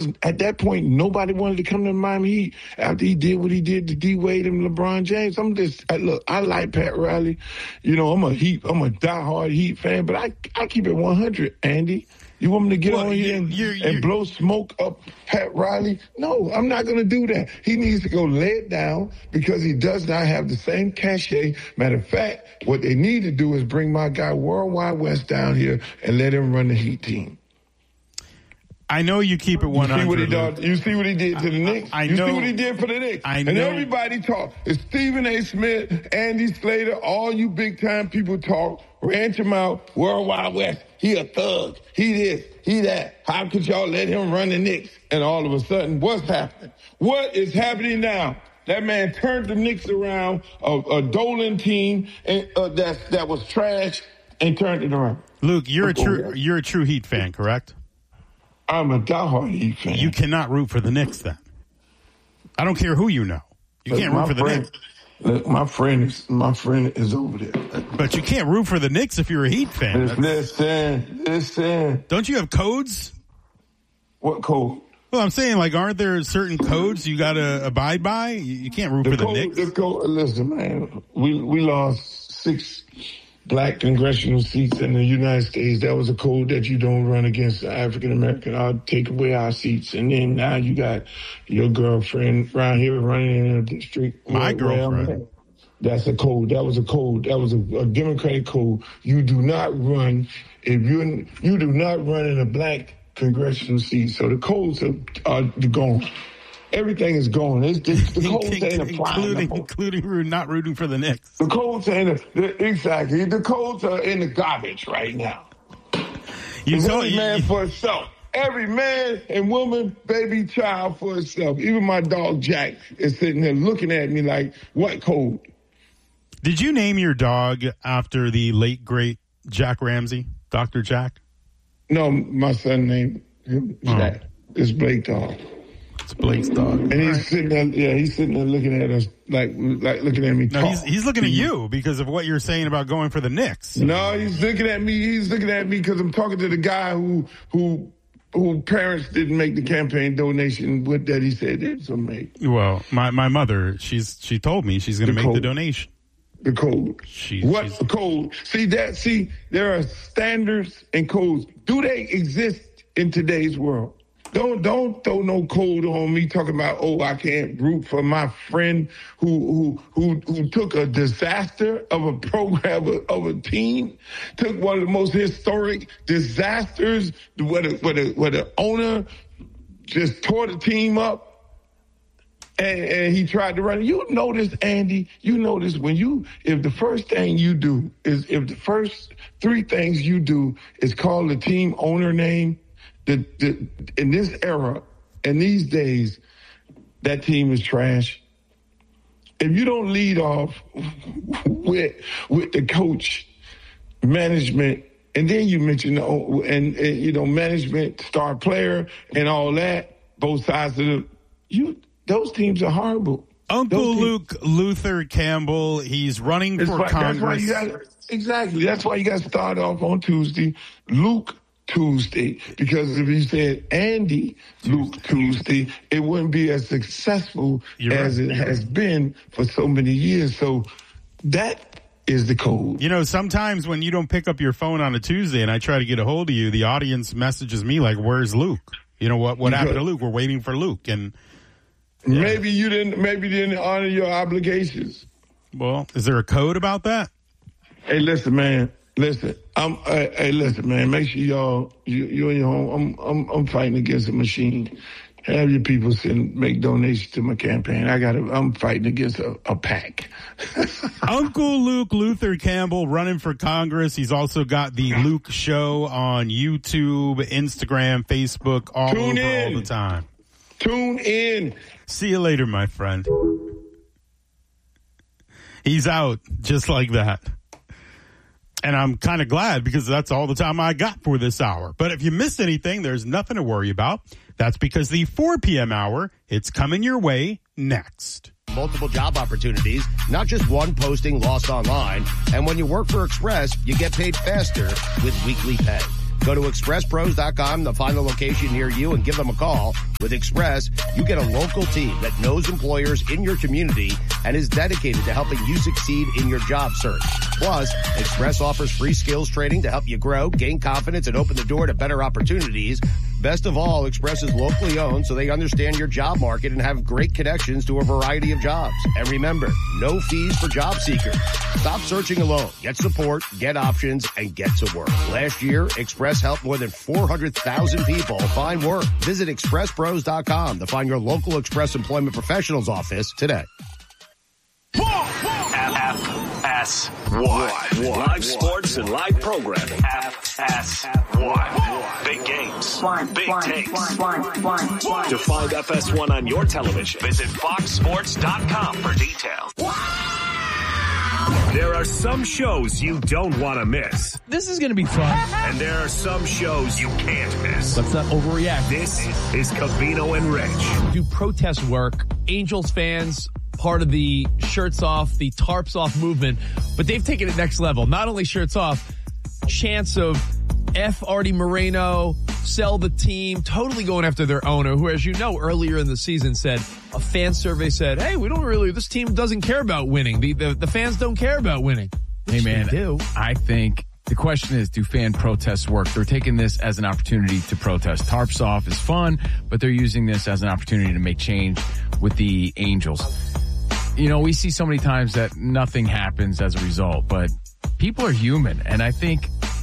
at that point, nobody wanted to come to Miami Heat after he did what he did to D-Wade and LeBron James. Look, I like Pat Riley. You know, I'm a diehard Heat fan, but I keep it 100, Andy. You want me to get on here and blow smoke up Pat Riley? No, I'm not going to do that. He needs to go lay it down because he does not have the same cachet. Matter of fact, what they need to do is bring my guy Worldwide West down here and let him run the Heat team. I know you keep it 100. You see what he did to the Knicks? I know. You see what he did for the Knicks? I know. And everybody talk. It's Stephen A. Smith, Andy Slater, all you big-time people talk. Ranch him out. Worldwide West. He a thug. He this. He that. How could y'all let him run the Knicks? And all of a sudden, what's happening? What is happening now? That man turned the Knicks around, a Dolan team that was trash, and turned it around. Luke, you're a true Heat fan, correct? I'm a diehard Heat fan. You cannot root for the Knicks then. I don't care who you know. You can't root for the Knicks. Look, my friend is over there. But you can't root for the Knicks if you're a Heat fan. Listen. Don't you have codes? What code? Well, I'm saying, like, aren't there certain codes you got to abide by? You can't root for the Knicks. Listen, man, we lost 6 black congressional seats in the United States. That was a code that you don't run against African American. I'll take away our seats. And then now you got your girlfriend around here running in a district. My girlfriend. That's a code. That was a code. That was a Democratic code. You do not run you do not run in a black congressional seat. So the codes are gone. Everything is gone. The codes ain't applying. Including not rooting for the Knicks. The codes ain't exactly. The codes are in the garbage right now. Every man for himself. Every man and woman, baby, child for itself. Even my dog Jack is sitting there looking at me like, what code? Did you name your dog after the late, great Jack Ramsey, Dr. Jack? No, my son named him Jack. It's Blake dog. It's Blake's dog. And he's sitting there looking at us like looking at me. No, he's looking at you because of what you're saying about going for the Knicks. No, he's looking at me. He's looking at me because I'm talking to the guy who parents didn't make the campaign donation with that he said it's going to make. Well, my mother, she told me she's going to make the donation. The code. What's the code? See, there are standards and codes. Do they exist in today's world? Don't throw no code on me talking about, I can't root for my friend who took a disaster of a program of a team, took one of the most historic disasters where the owner just tore the team up and he tried to run it. You know this, Andy. You know this if the first 3 things you do is call the team owner name, in this era, in these days, that team is trash. If you don't lead off with the coach, management, and then you mention management, star player, and all that, both sides of those teams are horrible. Uncle Luke Luther Campbell, he's running for Congress. That's why you got to start off on Tuesday, Luke Tuesday, because if you said Andy Luke Tuesday, it wouldn't be as successful as it has been for so many years. So that is the code. You know, sometimes when you don't pick up your phone on a Tuesday and I try to get a hold of you, the audience messages me like, "Where's Luke? You know what happened to Luke? We're waiting for Luke." And maybe you didn't honor your obligations. Well, is there a code about that? Hey, listen, man. Listen, man. Make sure you in your home. I'm fighting against a machine. Have your people make donations to my campaign. I'm fighting against a PAC. Uncle Luke Luther Campbell running for Congress. He's also got the Luke Show on YouTube, Instagram, Facebook, all the time. Tune in. See you later, my friend. He's out just like that. And I'm kind of glad because that's all the time I got for this hour. But if you missed anything, there's nothing to worry about. That's because the 4 p.m. hour, it's coming your way next. Multiple job opportunities, not just one posting lost online. And when you work for Express, you get paid faster with weekly pay. Go to expresspros.com to find the location near you and give them a call. With Express, you get a local team that knows employers in your community and is dedicated to helping you succeed in your job search. Plus, Express offers free skills training to help you grow, gain confidence, and open the door to better opportunities. Best of all, Express is locally owned, so they understand your job market and have great connections to a variety of jobs. And remember, no fees for job seekers. Stop searching alone. Get support, get options, and get to work. Last year, Express helped more than 400,000 people find work. Visit expresspros.com to find your local Express Employment Professionals office today. FS1. Live sports and live programming. FS1. Big games. Big takes. To find FS1 on your television, visit foxsports.com for details. There are some shows you don't want to miss. This is going to be fun. And there are some shows you can't miss. Let's not overreact. This is Covino and Rich. Do protest work. Angels fans, part of the shirts off, the tarps off movement, but they've taken it next level. Not only shirts off, chants of F. Artie Moreno, sell the team, totally going after their owner, who, as you know, earlier in the season said, a fan survey said, hey, this team doesn't care about winning. The fans don't care about winning. Hey, man, they do. I think the question is, do fan protests work? They're taking this as an opportunity to protest. Tarps off is fun, but they're using this as an opportunity to make change with the Angels. You know, we see so many times that nothing happens as a result, but people are human. And I think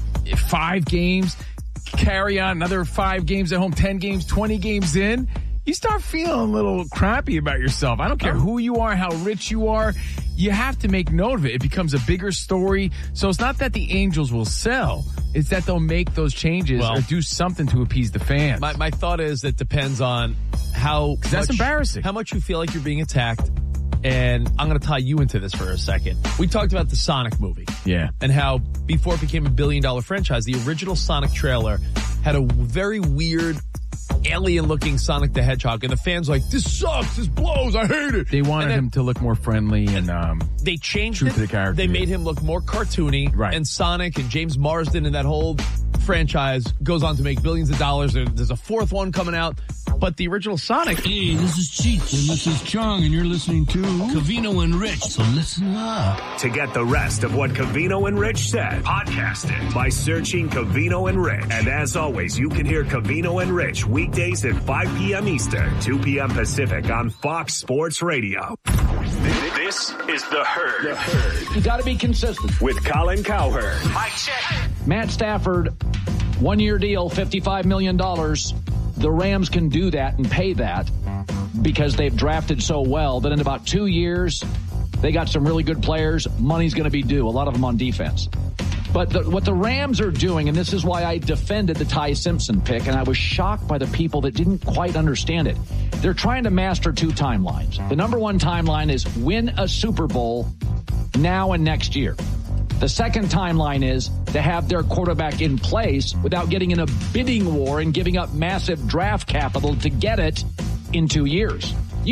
5 games, carry on another 5 games at home, 10 games, 20 games in, you start feeling a little crappy about yourself. I don't care who you are, how rich you are. You have to make note of it. It becomes a bigger story. So it's not that the Angels will sell. It's that they'll make those changes or do something to appease the fans. My thought is it depends on that's embarrassing. How much you feel like you're being attacked. And I'm going to tie you into this for a second. We talked about the Sonic movie. Yeah. And how before it became a billion-dollar franchise, the original Sonic trailer had a very weird alien-looking Sonic the Hedgehog. And the fans were like, this sucks, this blows, I hate it. They wanted him to look more friendly and they changed true it. To the character. They made him look more cartoony. Right. And Sonic and James Marsden and that whole franchise goes on to make billions of dollars. There's a 4th one coming out. But the original Sonic... Hey, this is Cheech, and this is Chong, and you're listening to Covino and Rich, so listen up. To get the rest of what Covino and Rich said, podcast it by searching Covino and Rich. And as always, you can hear Covino and Rich weekdays at 5 p.m. Eastern, 2 p.m. Pacific on Fox Sports Radio. This is The Herd. The Herd. You got to be consistent. With Colin Cowherd. Mike check. Matt Stafford, 1-year deal, $55 million. The Rams can do that and pay that because they've drafted so well that in about 2 years, they got some really good players. Money's going to be due, a lot of them on defense. But what the Rams are doing, and this is why I defended the Ty Simpson pick, and I was shocked by the people that didn't quite understand it. They're trying to master 2 timelines. The number 1 timeline is win a Super Bowl now and next year. The second timeline is to have their quarterback in place without getting in a bidding war and giving up massive draft capital to get it in 2 years.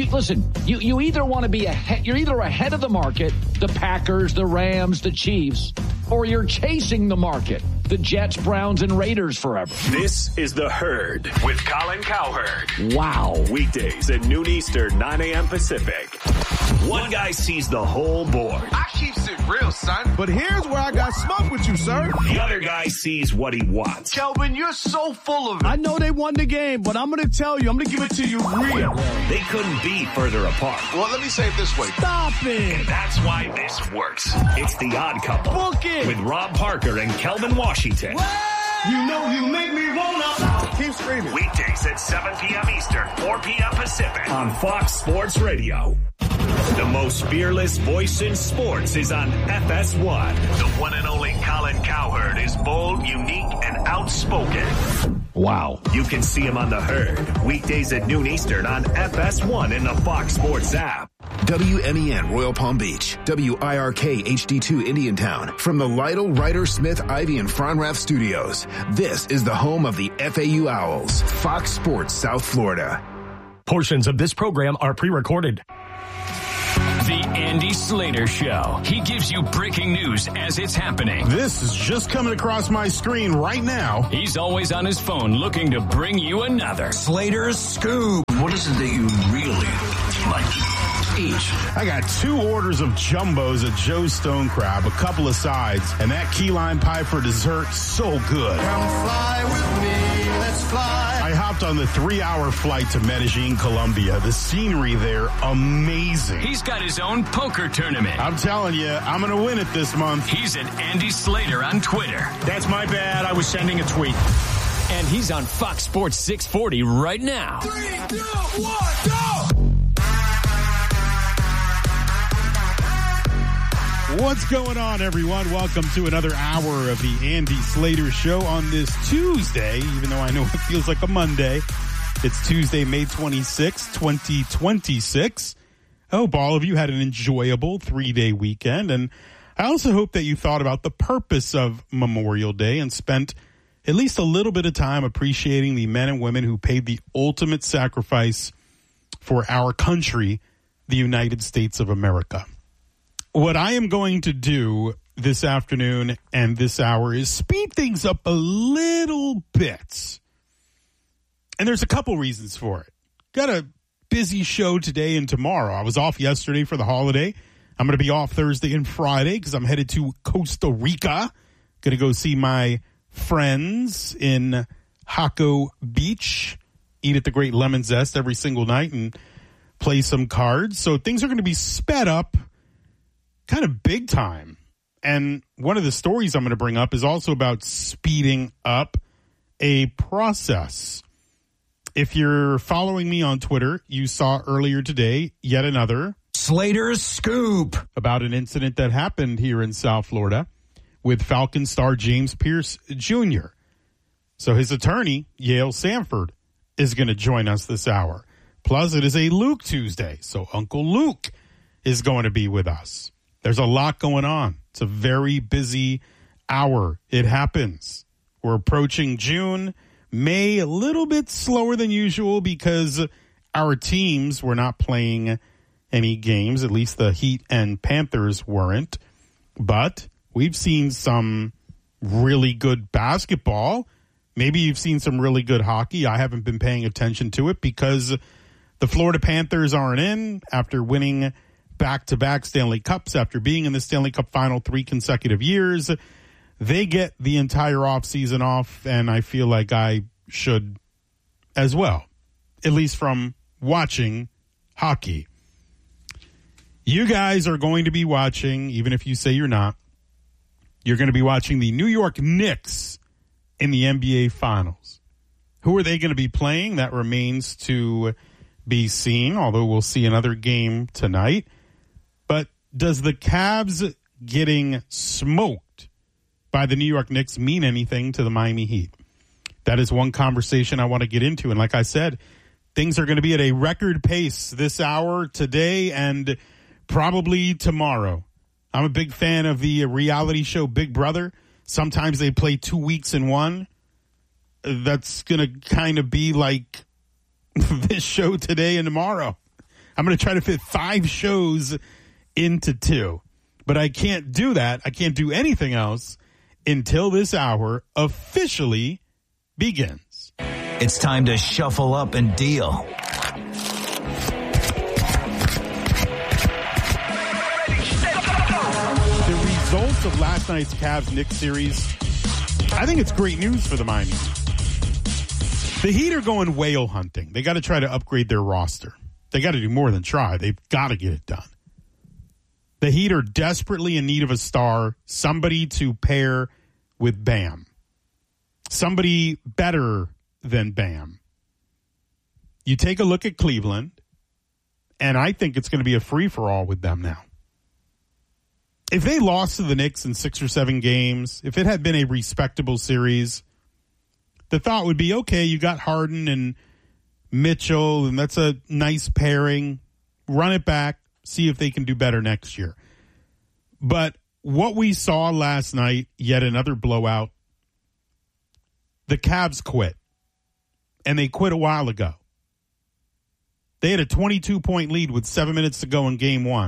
You either want to be you're either ahead of the market, the Packers, the Rams, the Chiefs, or you're chasing the market, the Jets, Browns, and Raiders forever. This is The Herd with Colin Cowherd. Wow. Weekdays at noon Eastern, 9 a.m. Pacific. One guy sees the whole board. I keeps it real, son. But here's where I got smoke with you, sir. The other guy sees what he wants. Kelvin, you're so full of it. I know they won the game, but I'm going to tell you, I'm going to give it to you real. They couldn't be further apart. Well, let me say it this way. Stop it. And that's why this works. It's The Odd Couple. Book it. With Rob Parker and Kelvin Washington. You know you make me wanna. Keep screaming. Weekdays at 7 p.m. Eastern, 4 p.m. Pacific on Fox Sports Radio. The most fearless voice in sports is on FS1. The one and only Colin Cowherd is bold, unique, and outspoken. Wow. You can see him on The Herd. Weekdays at noon Eastern on FS1 in the Fox Sports app. WMEN Royal Palm Beach, WIRK HD2 Indiantown. From the Lytle, Ryder, Smith, Ivy, and Fronrath studios, this is the home of the FAU Owls, Fox Sports South Florida. Portions of this program are pre-recorded. The Andy Slater Show. He gives you breaking news as it's happening. This is just coming across my screen right now. He's always on his phone looking to bring you another Slater's Scoop. What is it that you really like to eat? I got 2 orders of jumbos at Joe's Stone Crab, a couple of sides, and that key lime pie for dessert, so good. Come fly with me, let's fly. I hopped on the 3-hour flight to Medellin, Colombia. The scenery there, amazing. He's got his own poker tournament. I'm telling you, I'm going to win it this month. He's at Andy Slater on Twitter. That's my bad. I was sending a tweet. And he's on Fox Sports 640 right now. 3, 2, 1, go! What's going on, everyone? Welcome to another hour of the Andy Slater Show on this Tuesday, even though I know it feels like a Monday. It's Tuesday, May 26, 2026. I hope all of you had an enjoyable 3-day weekend, and I also hope that you thought about the purpose of Memorial Day and spent at least a little bit of time appreciating the men and women who paid the ultimate sacrifice for our country, the United States of America. What I am going to do this afternoon and this hour is speed things up a little bit. And there's a couple reasons for it. Got a busy show today and tomorrow. I was off yesterday for the holiday. I'm going to be off Thursday and Friday because I'm headed to Costa Rica. Going to go see my friends in Jaco Beach, eat at the Great Lemon Zest every single night and play some cards. So things are going to be sped up kind of big time. And one of the stories I'm going to bring up is also about speeding up a process. If you're following me on Twitter, you saw earlier today yet another Slater's Scoop about an incident that happened here in South Florida with Falcon star James Pierce Jr. So his attorney, Yale Sanford, is going to join us this hour. Plus, it is a Luke Tuesday, so Uncle Luke is going to be with us. There's a lot going on. It's a very busy hour. It happens. We're approaching June. May a little bit slower than usual because our teams were not playing any games. At least the Heat and Panthers weren't. But we've seen some really good basketball. Maybe you've seen some really good hockey. I haven't been paying attention to it because the Florida Panthers aren't in after winning back-to-back Stanley Cups, after being in the Stanley Cup final 3 consecutive years. They get the entire offseason off, and I feel like I should as well, at least from watching hockey. You guys are going to be watching, even if you say you're not, you're going to be watching the New York Knicks in the NBA Finals. Who are they going to be playing? That remains to be seen, although we'll see another game tonight. But does the Cavs getting smoked by the New York Knicks mean anything to the Miami Heat? That is one conversation I want to get into. And like I said, things are going to be at a record pace this hour, today, and probably tomorrow. I'm a big fan of the reality show Big Brother. Sometimes they play 2 weeks in one. That's going to kind of be like this show today and tomorrow. I'm going to try to fit 5 shows into 2. But I can't do that. I can't do anything else until this hour officially begins. It's time to shuffle up and deal. The results of last night's Cavs-Knicks series, I think it's great news for the Miami Heat. The Heat are going whale hunting. They got to try to upgrade their roster. They got to do more than try. They've got to get it done. The Heat are desperately in need of a star, somebody to pair with Bam. Somebody better than Bam. You take a look at Cleveland, and I think it's going to be a free-for-all with them now. If they lost to the Knicks in 6 or 7 games, if it had been a respectable series, the thought would be, okay, you got Harden and Mitchell, and that's a nice pairing. Run it back, see if they can do better next year. But what we saw last night, yet another blowout, the Cavs quit. And they quit a while ago. They had a 22-point lead with 7 minutes to go in game 1.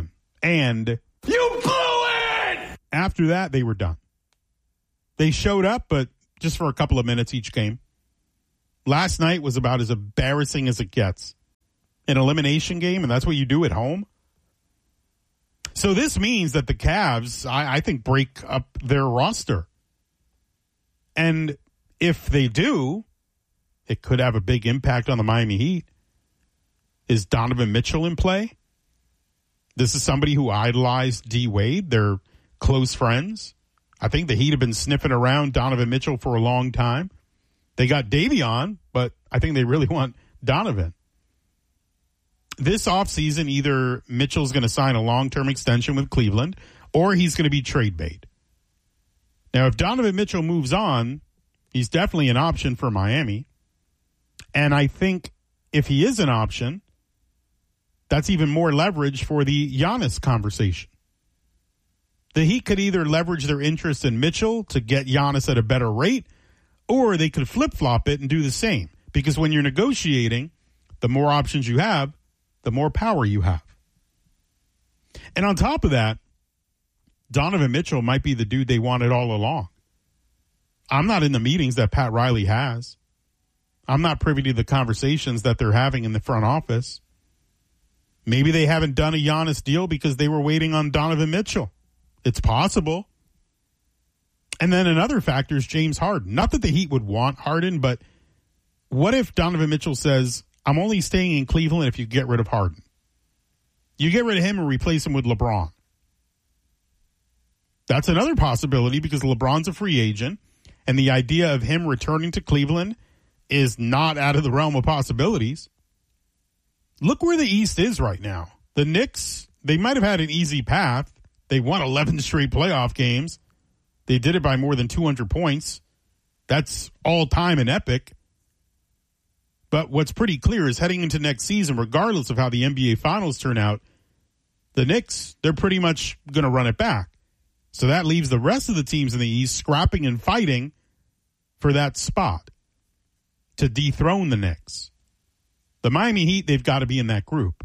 And you blew it! After that, they were done. They showed up, but just for a couple of minutes each game. Last night was about as embarrassing as it gets. An elimination game, and that's what you do at home. So this means that the Cavs, I think, break up their roster. And if they do, it could have a big impact on the Miami Heat. Is Donovan Mitchell in play? This is somebody who idolized D. Wade. They're close friends. I think the Heat have been sniffing around Donovan Mitchell for a long time. They got Davion, but I think they really want Donovan. This offseason, either Mitchell's going to sign a long-term extension with Cleveland or he's going to be trade bait. Now, if Donovan Mitchell moves on, he's definitely an option for Miami. And I think if he is an option, that's even more leverage for the Giannis conversation. The Heat could either leverage their interest in Mitchell to get Giannis at a better rate, or they could flip-flop it and do the same. Because when you're negotiating, the more options you have, the more power you have. And on top of that, Donovan Mitchell might be the dude they wanted all along. I'm not in the meetings that Pat Riley has. I'm not privy to the conversations that they're having in the front office. Maybe they haven't done a Giannis deal because they were waiting on Donovan Mitchell. It's possible. And then another factor is James Harden. Not that the Heat would want Harden, but what if Donovan Mitchell says, I'm only staying in Cleveland if you get rid of Harden? You get rid of him and replace him with LeBron. That's another possibility because LeBron's a free agent, and the idea of him returning to Cleveland is not out of the realm of possibilities. Look where the East is right now. The Knicks, they might have had an easy path. They won 11 straight playoff games. They did it by more than 200 points. That's all time and epic. But what's pretty clear is heading into next season, regardless of how the NBA Finals turn out, the Knicks, they're pretty much going to run it back. So that leaves the rest of the teams in the East scrapping and fighting for that spot to dethrone the Knicks. The Miami Heat, they've got to be in that group.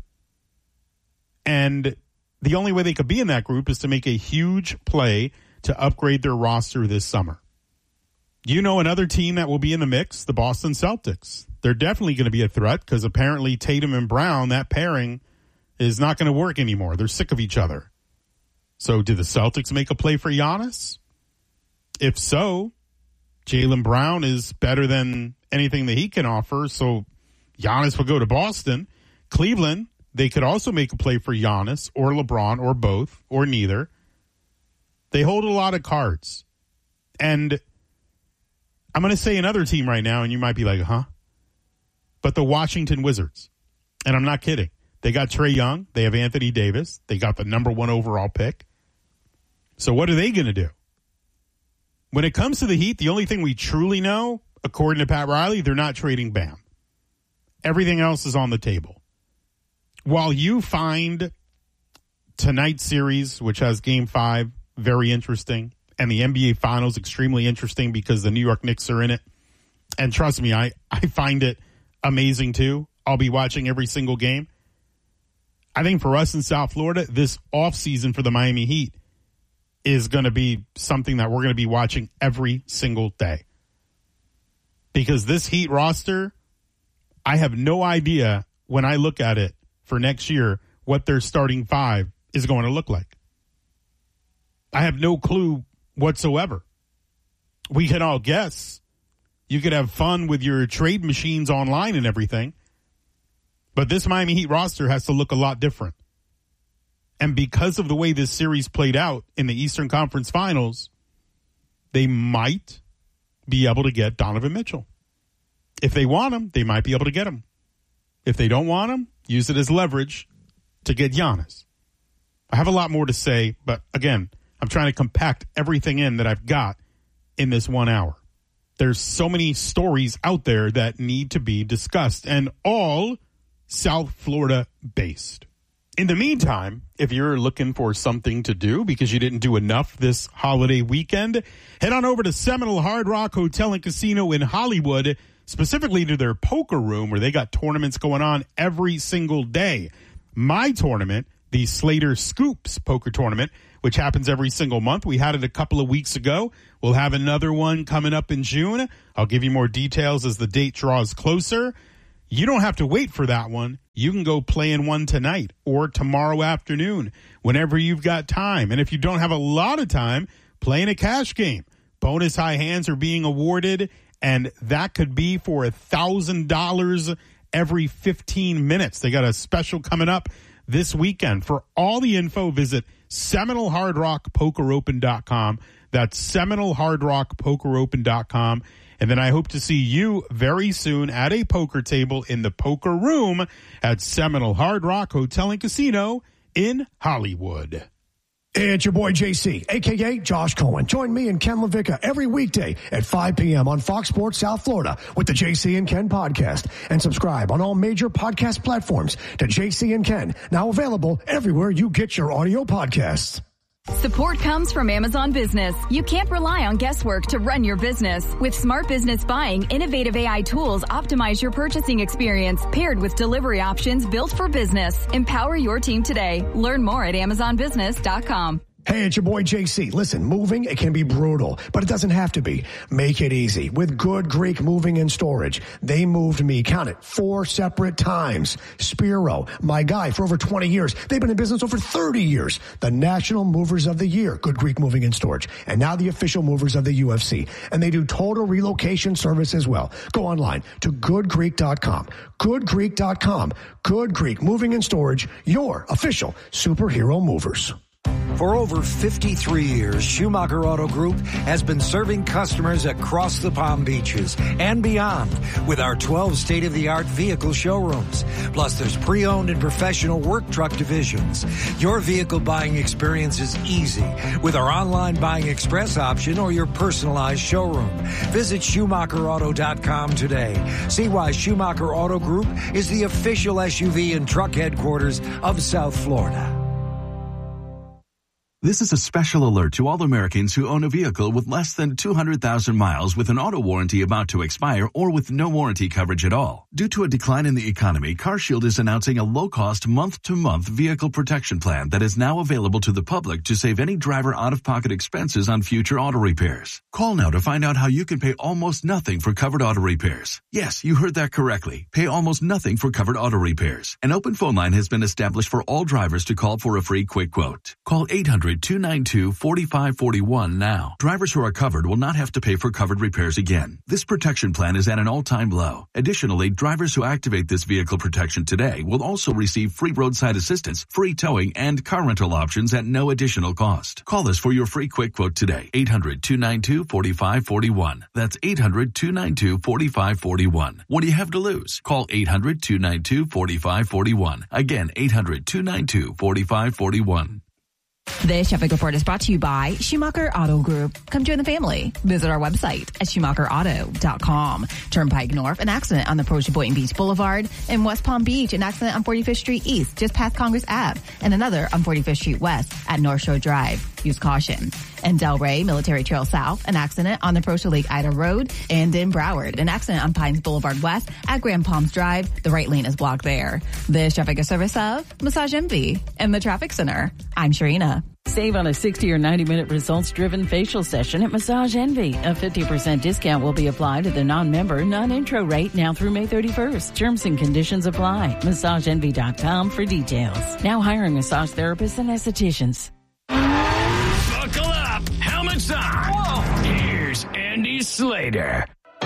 And the only way they could be in that group is to make a huge play to upgrade their roster this summer. You know another team that will be in the mix? The Boston Celtics. They're definitely going to be a threat because apparently Tatum and Brown, that pairing, is not going to work anymore. They're sick of each other. So do the Celtics make a play for Giannis? If so, Jaylen Brown is better than anything that he can offer, so Giannis will go to Boston. Cleveland, they could also make a play for Giannis or LeBron or both or neither. They hold a lot of cards. And I'm going to say another team right now, and you might be like, huh? But the Washington Wizards. And I'm not kidding. They got Trae Young. They have Anthony Davis. They got the number 1 overall pick. So what are they going to do? When it comes to the Heat, the only thing we truly know, according to Pat Riley, they're not trading Bam. Everything else is on the table. While you find tonight's series, which has Game 5, very interesting, and the NBA Finals extremely interesting because the New York Knicks are in it, and trust me, I find it amazing too. I'll be watching every single game. I think for us in South Florida, this offseason for the Miami Heat is going to be something that we're going to be watching every single day. Because this Heat roster, I have no idea when I look at it for next year what their starting 5 is going to look like. I have no clue whatsoever. We can all guess. You could have fun with your trade machines online and everything. But this Miami Heat roster has to look a lot different. And because of the way this series played out in the Eastern Conference Finals, they might be able to get Donovan Mitchell. If they want him, they might be able to get him. If they don't want him, use it as leverage to get Giannis. I have a lot more to say, but again, I'm trying to compact everything in that I've got in this 1 hour. There's so many stories out there that need to be discussed, and all South Florida based. In the meantime, if you're looking for something to do because you didn't do enough this holiday weekend, head on over to Seminole Hard Rock Hotel and Casino in Hollywood, specifically to their poker room where they got tournaments going on every single day. My tournament, the Slater Scoops Poker Tournament, which happens every single month. We had it a couple of weeks ago. We'll have another one coming up in June. I'll give you more details as the date draws closer. You don't have to wait for that one. You can go play in one tonight or tomorrow afternoon, whenever you've got time. And if you don't have a lot of time, play in a cash game. Bonus high hands are being awarded, and that could be for $1,000 every 15 minutes. They got a special coming up this weekend. For all the info, visit SeminoleHardRockPokerOpen.com. That's SeminoleHardRockPokerOpen.com. And then I hope to see you very soon at a poker table in the poker room at Seminole Hard Rock Hotel and Casino in Hollywood. It's your boy JC, a.k.a. Josh Cohen. Join me and Ken LaVicka every weekday at 5 p.m. on Fox Sports South Florida with the JC and Ken podcast. And subscribe on all major podcast platforms to JC and Ken, now available everywhere you get your audio podcasts. Support comes from Amazon Business. You can't rely on guesswork to run your business. With Smart Business Buying, innovative AI tools optimize your purchasing experience, paired with delivery options built for business. Empower your team today. Learn more at AmazonBusiness.com. Hey, it's your boy JC. Listen, moving, it can be brutal, but it doesn't have to be. Make it easy with Good Greek Moving and Storage. They moved me, count it, 4 separate times. Spiro, my guy for over 20 years. They've been in business over 30 years. The National Movers of the Year, Good Greek Moving and Storage. And now the official movers of the UFC. And they do total relocation service as well. Go online to goodgreek.com. Goodgreek.com. Good Greek Moving and Storage, your official superhero movers. For over 53 years, Schumacher Auto Group has been serving customers across the Palm Beaches and beyond with our 12 state-of-the-art vehicle showrooms. Plus, there's pre-owned and professional work truck divisions. Your vehicle buying experience is easy with our online buying express option or your personalized showroom. Visit SchumacherAuto.com today. See why Schumacher Auto Group is the official SUV and truck headquarters of South Florida. This is a special alert to all Americans who own a vehicle with less than 200,000 miles with an auto warranty about to expire or with no warranty coverage at all. Due to a decline in the economy, CarShield is announcing a low-cost month-to-month vehicle protection plan that is now available to the public to save any driver out-of-pocket expenses on future auto repairs. Call now to find out how you can pay almost nothing for covered auto repairs. Yes, you heard that correctly. Pay almost nothing for covered auto repairs. An open phone line has been established for all drivers to call for a free quick quote. Call 800-292-4541 now. Drivers who are covered will not have to pay for covered repairs again. This protection plan is at an all-time low. Additionally, drivers who activate this vehicle protection today will also receive free roadside assistance, free towing, and car rental options at no additional cost. Call us for your free quick quote today. 800-292-4541. That's 800-292-4541. What do you have to lose? Call 800-292-4541. Again, 800-292-4541. This traffic report is brought to you by Schumacher Auto Group. Come join the family. Visit our website at SchumacherAuto.com. Turnpike North, an accident on the approach to Boynton Beach Boulevard. In West Palm Beach, an accident on 45th Street East, just past Congress Ave. And another on 45th Street West at North Shore Drive. Use caution. In Delray, Military Trail South, an accident on the approach to Lake Ida Road. And in Broward, an accident on Pines Boulevard West at Grand Palms Drive. The right lane is blocked there. This traffic is service of Massage Envy and the Traffic Center. I'm Sharina. Save on a 60 or 90-minute results-driven facial session at Massage Envy. A 50% discount will be applied to the non-member, non-intro rate now through May 31st. Terms and conditions apply. MassageEnvy.com for details. Now hiring massage therapists and estheticians. Buckle up. Helmets on. Whoa. Here's Andy Slater.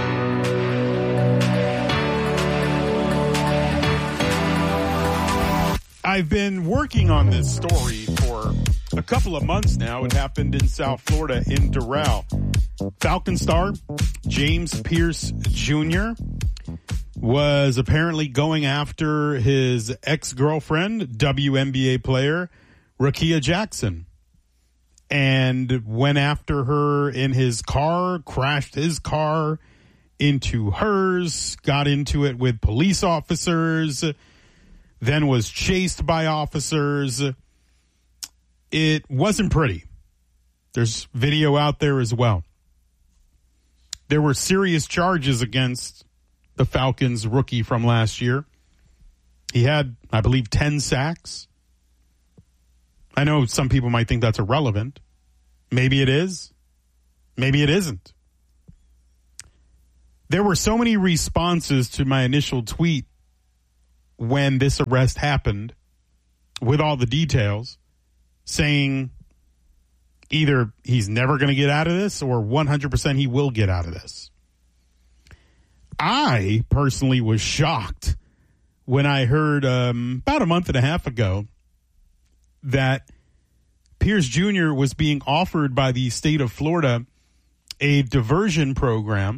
I've been working on this story for a couple of months now. It happened in South Florida in Doral. Falcon star James Pierce Jr. was apparently going after his ex-girlfriend, WNBA player Rakia Jackson, and went after her in his car, crashed his car into hers, got into it with police officers, then was chased by officers. It wasn't pretty. There's video out there as well. There were serious charges against the Falcons rookie from last year. He had, I believe, 10 sacks. I know some people might think that's irrelevant. Maybe it is. Maybe it isn't. There were so many responses to my initial tweet when this arrest happened with all the details saying either he's never going to get out of this or 100% he will get out of this. I personally was shocked when I heard about a month and a half ago that Pierce Jr. was being offered by the state of Florida a diversion program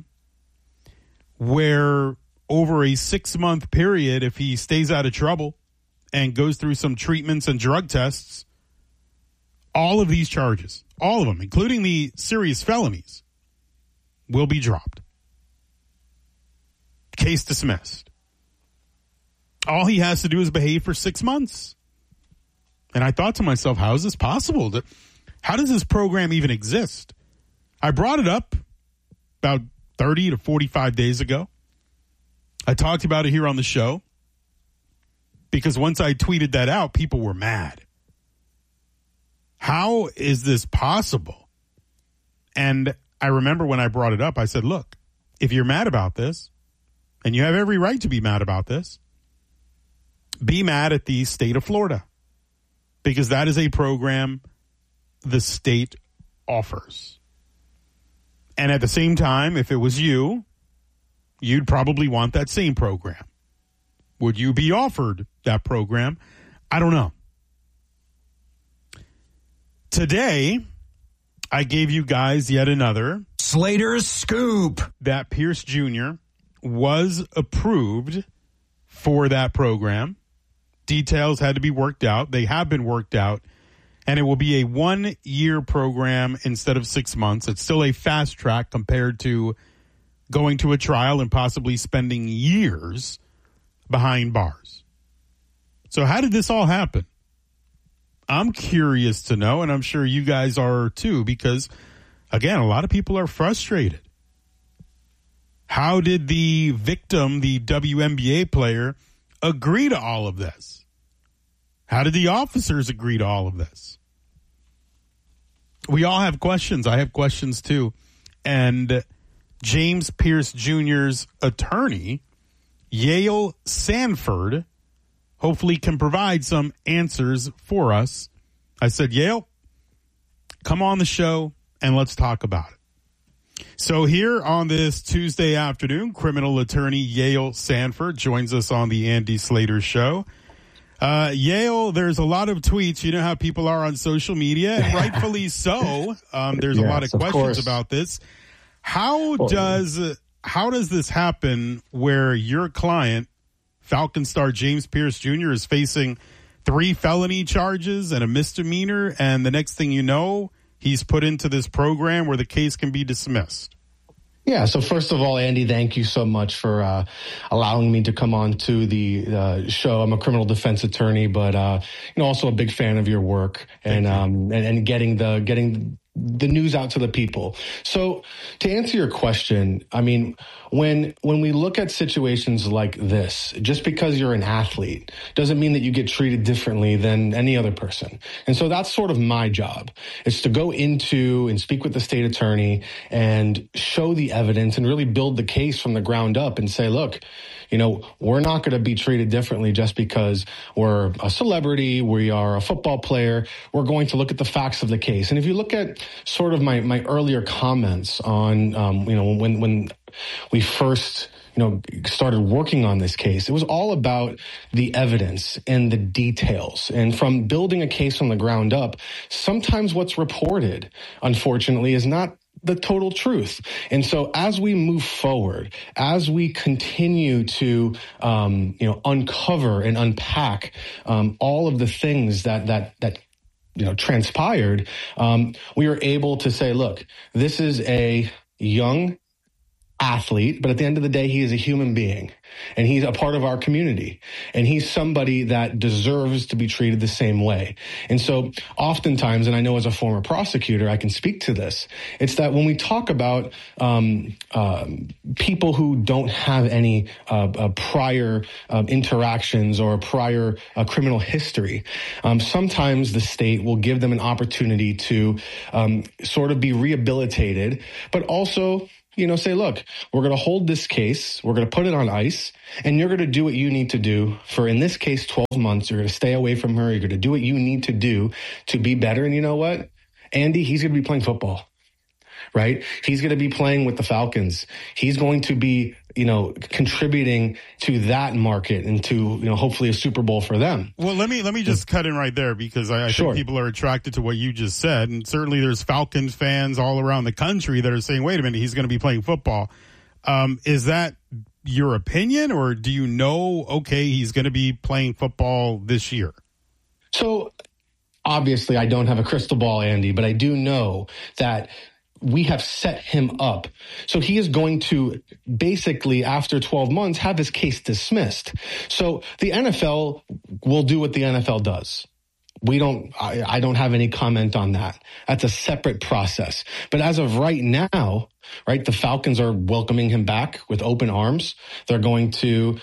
where over a 6-month period, if he stays out of trouble and goes through some treatments and drug tests, all of these charges, all of them, including the serious felonies, will be dropped. Case dismissed. All he has to do is behave for 6 months. And I thought to myself, how is this possible? How does this program even exist? I brought it up about 30 to 45 days ago. I talked about it here on the show because once I tweeted that out, people were mad. How is this possible? And I remember when I brought it up, I said, look, if you're mad about this, and you have every right to be mad about this, be mad at the state of Florida, because that is a program the state offers. And at the same time, if it was you, you'd probably want that same program. Would you be offered that program? I don't know. Today, I gave you guys yet another Slater's Scoop that Pierce Jr. was approved for that program. Details had to be worked out. They have been worked out. And it will be a 1-year program instead of 6 months. It's still a fast track compared to going to a trial and possibly spending years behind bars. So how did this all happen? I'm curious to know, and I'm sure you guys are too, because, again, a lot of people are frustrated. How did the victim, the WNBA player, agree to all of this? How did the officers agree to all of this? We all have questions. I have questions too. And James Pierce Jr.'s attorney, Yale Sanford, hopefully can provide some answers for us. I said, Yale, come on the show and let's talk about it. So here on this Tuesday afternoon, criminal attorney Yale Sanford joins us on the Andy Slater Show. Yale, there's a lot of tweets. You know how people are on social media, and rightfully so. There's a lot of questions about this. How does this happen where your client, Falcon star James Pierce Jr., is facing 3 felony charges and a misdemeanor, and the next thing you know, he's put into this program where the case can be dismissed? Yeah, so first of all, Andy, thank you so much for allowing me to come on to the show. I'm a criminal defense attorney, but also a big fan of your work and getting the news out to the people. So to answer your question, I mean, when we look at situations like this, just because you're an athlete doesn't mean that you get treated differently than any other person. And so that's sort of my job, is to go into and speak with the state attorney and show the evidence and really build the case from the ground up and say, look, we're not going to be treated differently just because we're a celebrity, we are a football player. We're going to look at the facts of the case. And if you look at sort of my earlier comments on, when we first, started working on this case, it was all about the evidence and the details. And from building a case from the ground up, sometimes what's reported, unfortunately, is not the total truth. And so as we move forward, as we continue to, uncover and unpack all of the things that transpired, we are able to say, look, this is a young athlete, but at the end of the day, he is a human being and he's a part of our community and he's somebody that deserves to be treated the same way. And so oftentimes, and I know as a former prosecutor, I can speak to this. It's that when we talk about people who don't have any prior interactions or prior criminal history, sometimes the state will give them an opportunity to sort of be rehabilitated, but also say, look, we're going to hold this case, we're going to put it on ice, and you're going to do what you need to do for, in this case, 12 months. You're going to stay away from her. You're going to do what you need to do to be better. And you know what? Andy, he's going to be playing football, right? He's going to be playing with the Falcons. He's going to be, contributing to that market and to, hopefully a Super Bowl for them. Well, let me just cut in right there because I think people are attracted to what you just said. And certainly there's Falcons fans all around the country that are saying, wait a minute, he's going to be playing football. Is that your opinion, or do you know, okay, he's going to be playing football this year? So obviously I don't have a crystal ball, Andy, but I do know that we have set him up. So he is going to basically, after 12 months, have his case dismissed. So the NFL will do what the NFL does. I don't have any comment on that. That's a separate process. But as of right now, right, the Falcons are welcoming him back with open arms. They're going to,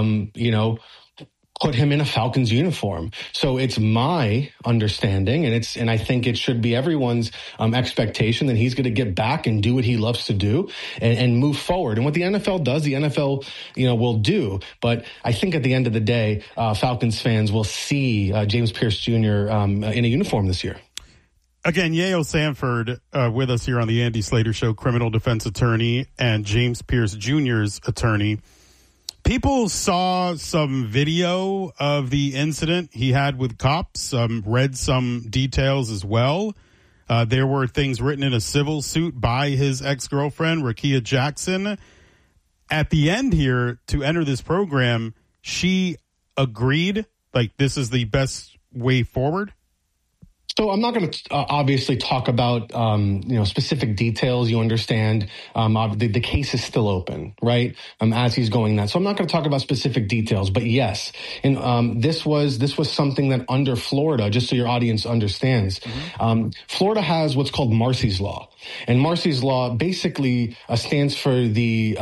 put him in a Falcons uniform. So it's my understanding, and I think it should be everyone's expectation that he's going to get back and do what he loves to do and move forward. And what the NFL does, the NFL, will do. But I think at the end of the day, Falcons fans will see James Pierce Jr. In a uniform this year. Again, Yael Sanford with us here on the Andy Slater Show, criminal defense attorney and James Pierce Jr.'s attorney. People saw some video of the incident he had with cops, read some details as well. There were things written in a civil suit by his ex-girlfriend, Rakia Jackson. At the end here, to enter this program, she agreed, like, this is the best way forward. So I'm not going to obviously talk about, specific details. You understand, the case is still open, right? As he's going that. So I'm not going to talk about specific details, but yes. And, this was something that under Florida, just so your audience understands, Florida has what's called Marsy's Law. And Marsy's Law basically stands for the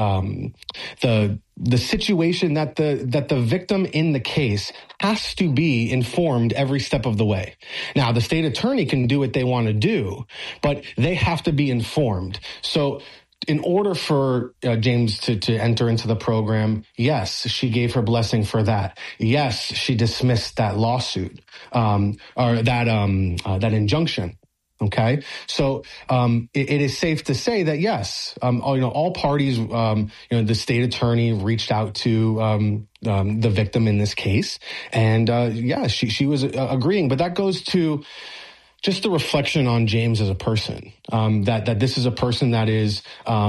situation that the victim in the case has to be informed every step of the way. Now, the state attorney can do what they want to do, but they have to be informed. So in order for James to enter into the program, yes, she gave her blessing for that. Yes, she dismissed that lawsuit, or that injunction. Okay. So, it is safe to say that yes, all parties, the state attorney reached out to, the victim in this case. And, she was agreeing, but that goes to just the reflection on James as a person, that this is a person that is,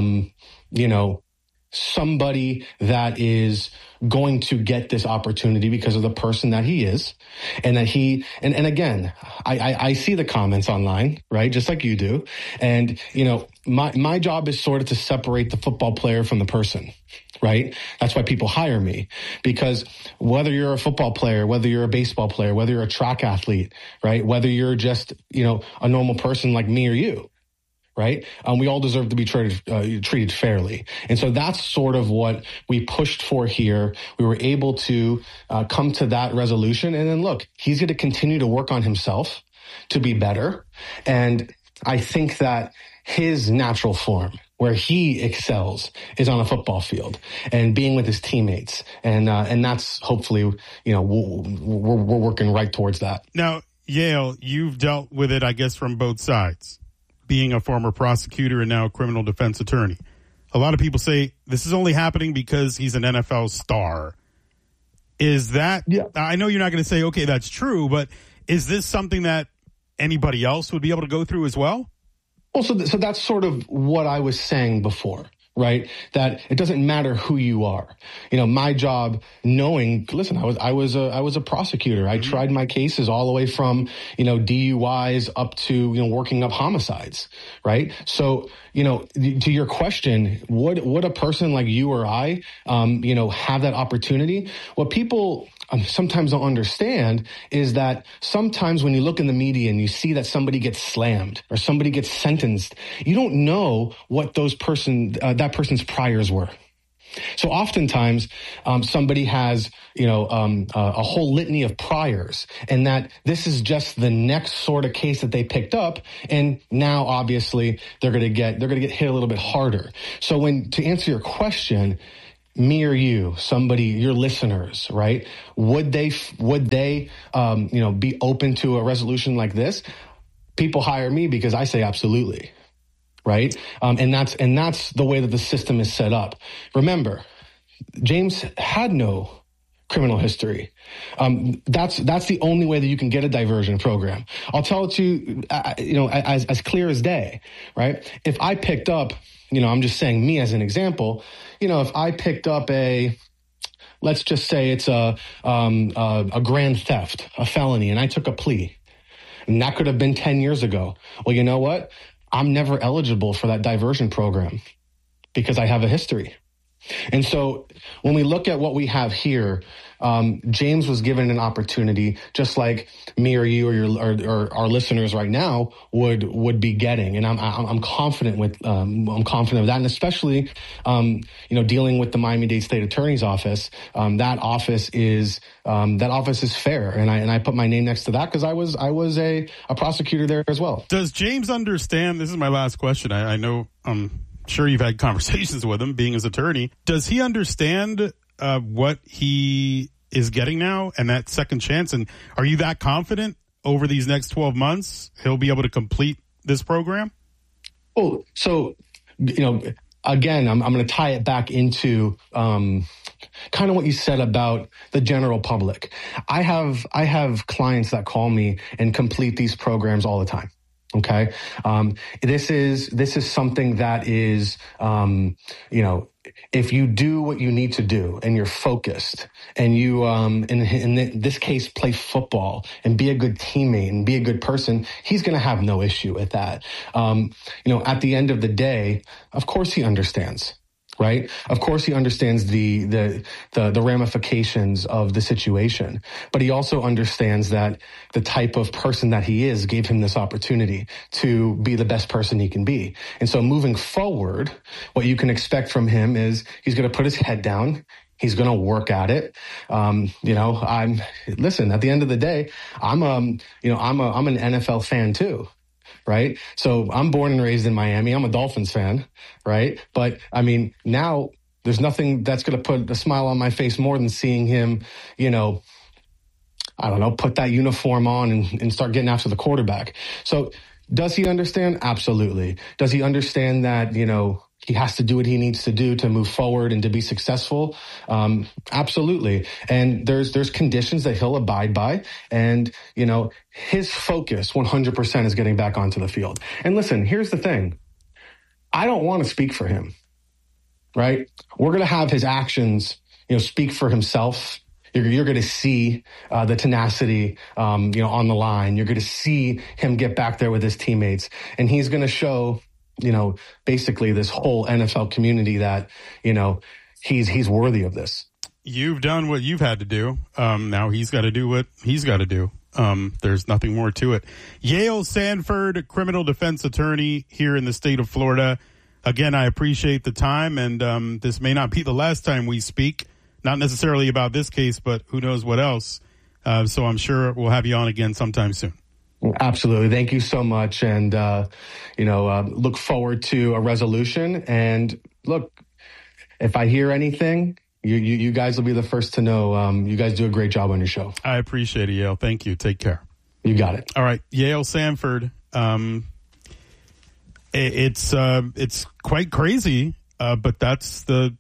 somebody that is going to get this opportunity because of the person that he is. And that and again, I see the comments online, right? Just like you do. And, my job is sort of to separate the football player from the person, right? That's why people hire me, because whether you're a football player, whether you're a baseball player, whether you're a track athlete, right? Whether you're just, a normal person like me or you, right? We all deserve to be treated fairly. And so that's sort of what we pushed for here. We were able to come to that resolution. And then look, he's going to continue to work on himself to be better. And I think that his natural form, where he excels, is on a football field and being with his teammates. And that's hopefully, we're working right towards that. Now, Yael, you've dealt with it, I guess, from both sides. Being a former prosecutor and now a criminal defense attorney. A lot of people say this is only happening because he's an NFL star. Is that, I know you're not going to say, okay, that's true, but is this something that anybody else would be able to go through as well? Well, so that's sort of what I was saying before, right? That it doesn't matter who you are. My job, knowing, listen, I was a prosecutor. I tried my cases all the way from, DUIs up to, working up homicides, right? So, to your question, would a person like you or I, have that opportunity? What people sometimes don't understand is that sometimes when you look in the media and you see that somebody gets slammed or somebody gets sentenced, you don't know what that person's priors were. So oftentimes, somebody has, a whole litany of priors, and that this is just the next sort of case that they picked up, and now obviously they're going to get hit a little bit harder. So to answer your question, me or you, somebody, your listeners, right? Would they, be open to a resolution like this? People hire me because I say absolutely. Right. And that's the way that the system is set up. Remember, James had no criminal history. That's the only way that you can get a diversion program. I'll tell it to you, as clear as day, right? If I picked up, I'm just saying me as an example, if I picked up let's just say it's a grand theft, a felony, and I took a plea, and that could have been 10 years ago. Well, you know what? I'm never eligible for that diversion program because I have a history. And so when we look at what we have here, James was given an opportunity just like me or you or our listeners right now would be getting. And I'm confident of that. And especially, dealing with the Miami-Dade State Attorney's Office, that office is fair. And I put my name next to that because I was a prosecutor there as well. Does James understand? This is my last question. I know, sure you've had conversations with him being his attorney. Does he understand what he is getting now and that second chance? And are you that confident over these next 12 months he'll be able to complete this program? Oh, so, again, I'm going to tie it back into kind of what you said about the general public. I have clients that call me and complete these programs all the time. Okay. This is something that is, if you do what you need to do and you're focused and you, in this case, play football and be a good teammate and be a good person, he's going to have no issue with that. At the end of the day, of course he understands. Right. Of course, he understands the ramifications of the situation, but he also understands that the type of person that he is gave him this opportunity to be the best person he can be. And so moving forward, what you can expect from him is he's going to put his head down. He's going to work at it. Listen, at the end of the day, I'm an NFL fan too. Right. So I'm born and raised in Miami. I'm a Dolphins fan. Right. But I mean, now there's nothing that's going to put a smile on my face more than seeing him, put that uniform on and start getting after the quarterback. So does he understand? Absolutely. Does he understand that, he has to do what he needs to do to move forward and to be successful? Absolutely. And there's conditions that he'll abide by. And, his focus 100% is getting back onto the field. And listen, here's the thing. I don't want to speak for him, right? We're going to have his actions, speak for himself. You're going to see the tenacity, on the line. You're going to see him get back there with his teammates. And he's going to show, basically this whole NFL community that, he's worthy of this. You've done what you've had to do. Now he's got to do what he's got to do. There's nothing more to it. Yale Sanford, criminal defense attorney here in the state of Florida. Again, I appreciate the time, and this may not be the last time we speak, not necessarily about this case, but who knows what else. So I'm sure we'll have you on again sometime soon. Absolutely. Thank you so much. And, look forward to a resolution. And look, if I hear anything, you guys will be the first to know. You guys do a great job on your show. I appreciate it, Yale. Thank you. Take care. You got it. All right. Yale Sanford. It's quite crazy, but that's the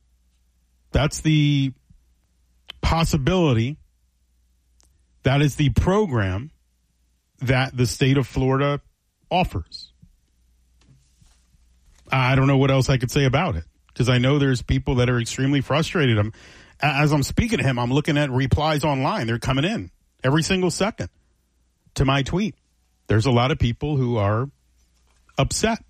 possibility. That is the program that the state of Florida offers. I don't know what else I could say about it. because I know there's people that are extremely frustrated. As I'm speaking to him, I'm looking at replies online. They're coming in every single second to my tweet. There's a lot of people who are upset.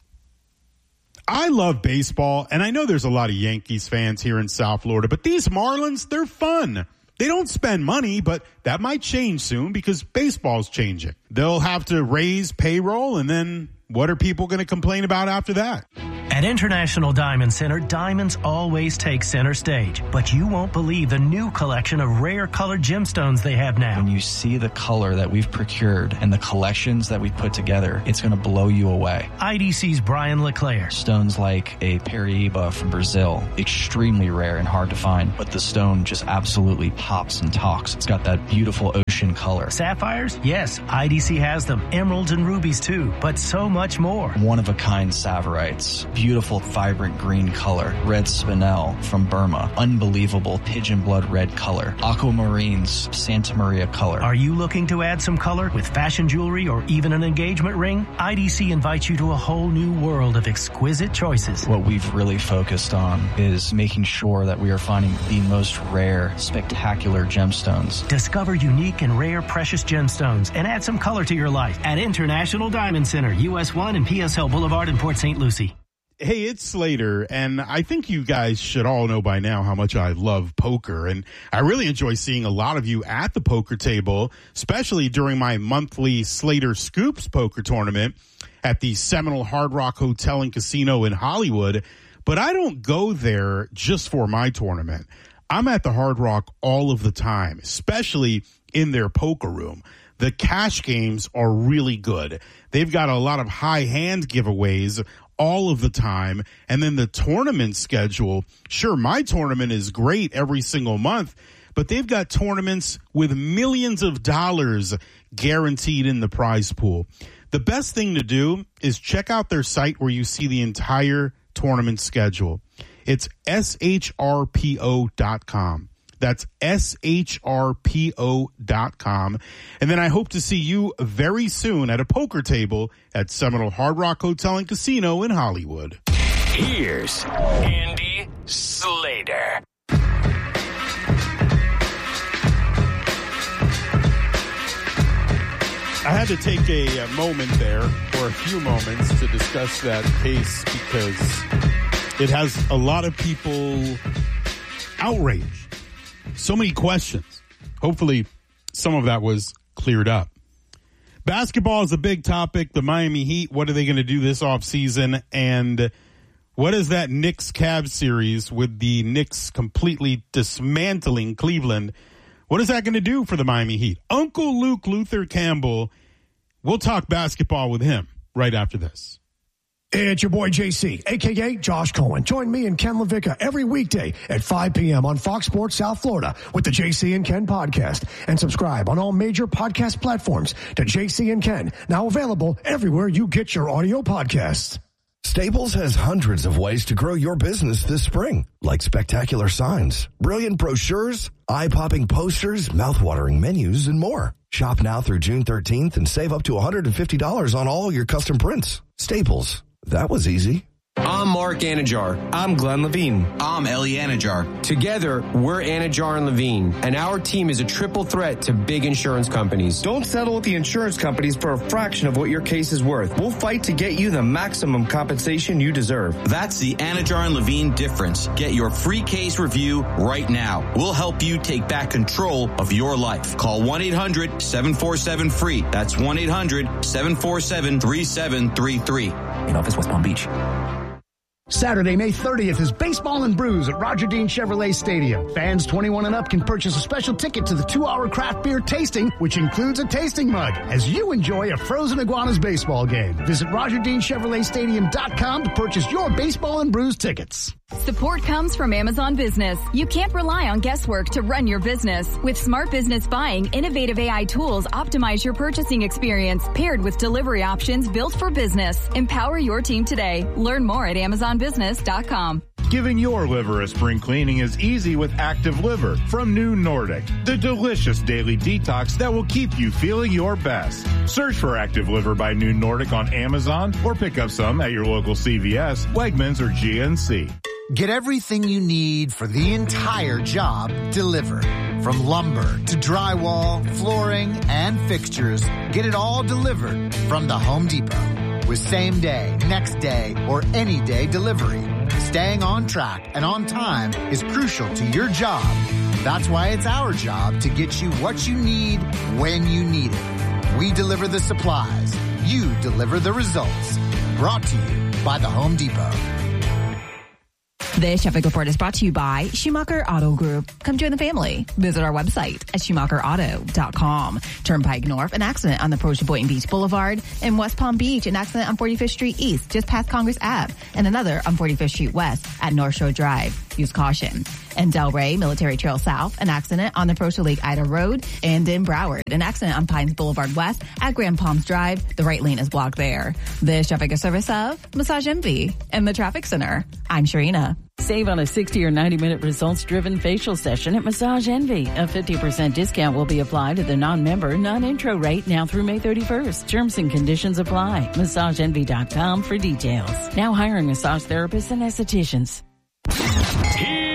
I love baseball, and I know there's a lot of Yankees fans here in South Florida, but these Marlins, they're fun. They don't spend money, but that might change soon because baseball's changing. They'll have to raise payroll, and then what are people going to complain about after that? At International Diamond Center, diamonds always take center stage. But you won't believe the new collection of rare colored gemstones they have now. When you see the color that we've procured and the collections that we've put together, it's going to blow you away. IDC's Brian LeClaire. Stones like a Paraíba from Brazil, extremely rare and hard to find, but the stone just absolutely pops and talks. It's got that beautiful ocean color. Sapphires? Yes, IDC has them. Emeralds and rubies too, but so much more. One-of-a-kind Saverites. Beautiful, vibrant green color. Red spinel from Burma. Unbelievable pigeon blood red color. Aquamarines, Santa Maria color. Are you looking to add some color with fashion jewelry or even an engagement ring? IDC invites you to a whole new world of exquisite choices. What we've really focused on is making sure that we are finding the most rare, spectacular gemstones. Discover unique and rare precious gemstones and add some color to your life at International Diamond Center, US 1 and PSL Boulevard in Port St. Lucie. Hey, it's Slater, and I think you guys should all know by now how much I love poker, and I really enjoy seeing a lot of you at the poker table, especially during my monthly Slater Scoops poker tournament at the Seminole Hard Rock Hotel and Casino in Hollywood. But I don't go there just for my tournament. I'm at the Hard Rock all of the time, especially in their poker room. The cash games are really good. They've got a lot of high hand giveaways all of the time. And then the tournament schedule. Sure, my tournament is great every single month, but they've got tournaments with millions of dollars guaranteed in the prize pool. The best thing to do is check out their site where you see the entire tournament schedule. It's shrpo.com. That's shrpo.com. And then I hope to see you very soon at a poker table at Seminole Hard Rock Hotel and Casino in Hollywood. Here's Andy Slater. I had to take a moment there, or a few moments, to discuss that case because it has a lot of people outraged. So many questions. Hopefully some of that was cleared up. Basketball is a big topic. The Miami Heat, what are they going to do this offseason? And what is that Knicks-Cavs series with the Knicks completely dismantling Cleveland? What is that going to do for the Miami Heat? Uncle Luke Luther Campbell, we'll talk basketball with him right after this. It's your boy JC, a.k.a. Josh Cohen. Join me and Ken LaVicka every weekday at 5 p.m. on Fox Sports South Florida with the JC and Ken podcast. And subscribe on all major podcast platforms to JC and Ken, now available everywhere you get your audio podcasts. Staples has hundreds of ways to grow your business this spring, like spectacular signs, brilliant brochures, eye-popping posters, mouth-watering menus, and more. Shop now through June 13th and save up to $150 on all your custom prints. Staples. That was easy. I'm Mark Anajar. I'm Glenn Levine. I'm Ellie Anajar. Together, we're Anajar and Levine, and our team is a triple threat to big insurance companies. Don't settle with the insurance companies for a fraction of what your case is worth. We'll fight to get you the maximum compensation you deserve. That's the Anajar and Levine difference. Get your free case review right now. We'll help you take back control of your life. Call 1-800-747-FREE. That's 1-800-747-3733. In office, West Palm Beach. Saturday, May 30th is Baseball and Brews at Roger Dean Chevrolet Stadium. Fans 21 and up can purchase a special ticket to the 2-hour craft beer tasting, which includes a tasting mug, as you enjoy a Frozen Iguanas baseball game. Visit RogerDeanChevroletStadium.com to purchase your Baseball and Brews tickets. Support comes from Amazon Business. You can't rely on guesswork to run your business. With Smart Business Buying, innovative AI tools optimize your purchasing experience, paired with delivery options built for business. Empower your team today. Learn more at AmazonBusiness.com. Giving your liver a spring cleaning is easy with Active Liver from New Nordic, the delicious daily detox that will keep you feeling your best. Search for Active Liver by New Nordic on Amazon or pick up some at your local CVS, Wegmans, or GNC. Get everything you need for the entire job delivered. From lumber to drywall, flooring, and fixtures, get it all delivered from the Home Depot. With same day, next day, or any day delivery. Staying on track and on time is crucial to your job. That's why it's our job to get you what you need when you need it. We deliver the supplies. You deliver the results. Brought to you by the Home Depot. This traffic report is brought to you by Schumacher Auto Group. Come join the family. Visit our website at SchumacherAuto.com. Turnpike North, an accident on the approach to Boynton Beach Boulevard. In West Palm Beach, an accident on 45th Street East, just past Congress Ave. And another on 45th Street West at North Shore Drive. Use caution. In Delray, Military Trail South, an accident on the approach to Lake Ida Road. And in Broward, an accident on Pines Boulevard West at Grand Palms Drive. The right lane is blocked there. This traffic is service of Massage Envy and the Traffic Center. I'm Sharina. Save on a 60 or 90-minute results-driven facial session at Massage Envy. A 50% discount will be applied to the non-member, non-intro rate now through May 31st. Terms and conditions apply. MassageEnvy.com for details. Now hiring massage therapists and estheticians. Here